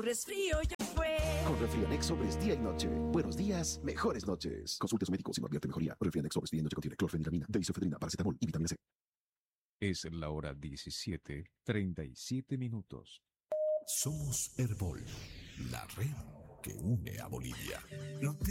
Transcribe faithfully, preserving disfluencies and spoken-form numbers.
Resfrío ya fue. Con Refrianex Sobres día y noche. Buenos días, mejores noches. Consulte a su médico si no advierte mejoría. Refrianex Sobres día y noche contiene clorfeniramina, deisofedrina, paracetamol y vitamina C. Es la hora diecisiete, treinta y siete minutos. Somos Herbol, la red que une a Bolivia. Lo